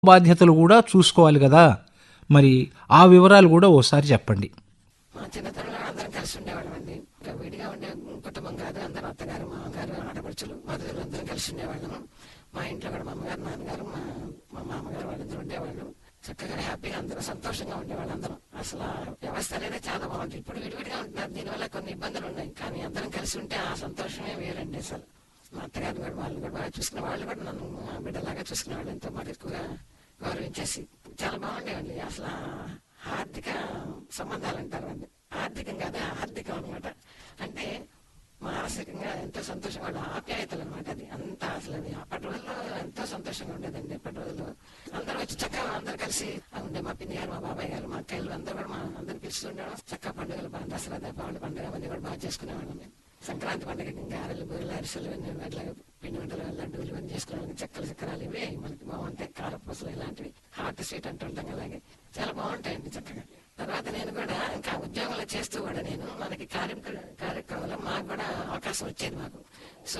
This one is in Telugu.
బాధ్యతలు కూడా చూసుకోవాలి కదా. మరి ఆ వివరాలు కూడా ఓసారి చెప్పండి. మా చిన్నతనంలో అందరం కలిసి ఉండేవాళ్ళం అండి. ఇంకా విడిగా ఉండే కుటుంబం కాదు. అందరూ అత్తగారు, మామగారు, ఆడపడుచులు, మరుదులు అందరం కలిసి ఉండేవాళ్ళము. మా ఇంట్లో కూడా మా అమ్మగారు, నాన్నగారు, మా మామగారు వాళ్ళందరూ ఉండేవాళ్ళు. చక్కగా హ్యాపీగా అందరూ సంతోషంగా ఉండేవాళ్ళు. అందరం అసలు ఆ వ్యవస్థ అనేది చాలా బాగుంటుంది. ఇప్పుడు విడివిడిగా ఉంటున్నారు, దీనివల్ల కొన్ని ఇబ్బందులు ఉన్నాయి. కానీ అందరం కలిసి ఉంటే ఆ సంతోషమే వేరండి. అసలు మా అత్తగారు కూడా వాళ్ళు కూడా బాగా చూసుకునే వాళ్ళు, కూడా నన్ను బిడ్డలాగా చూసుకునే వాళ్ళు. ఎంతో మాట ఎక్కువగా గౌరవించేసి చాలా బాగుండేవండి. అసలు ఆర్థిక సంబంధాలు అంటారు అండి. ఆర్థికం కాదు, ఆర్థికం అనమాట. అంటే మానసికంగా ఎంతో సంతోషంగా ఉండే ఆప్యాయతలు అనమాట. అది అంతా అసలు అది అప్పటి రోజుల్లో ఎంతో సంతోషంగా ఉండేదండి. అప్పటి రోజుల్లో అందరూ వచ్చి చక్కగా అందరు కలిసి ఉండే మా పిన్ని గారు, మా బాబాయ్ గారు, మా అక్కయ్యలు అందరూ కూడా మా అందరిని పిలుస్తుండేవాళ్ళం. చక్కగా పండుగలు దసరా, దీపావళి పండుగ అవన్నీ కూడా బాగా చేసుకునేవాళ్ళం మేము. సంక్రాంతి పండుగ గారెలు, బూరెలు, అరిసెలు ఇవన్నీ అట్లాగే పిండి వంటలు, లడ్డూలు ఇవన్నీ చేసుకునేవాళ్ళం. చక్కలు చక్రాలు ఇవే మనకి బాగుంటాయి. కారపూసలు ఇలాంటివి, హాట్ స్వీట్ అంటుంటాం. అలాగే చాలా బాగుంటాయండి చక్కగా. తర్వాత నేను కూడా ఇంకా ఉద్యోగంలో చేస్తూ కూడా నేను మనకి కార్యక్రమంలో మాకు కూడా అవకాశం వచ్చేది మాకు. సో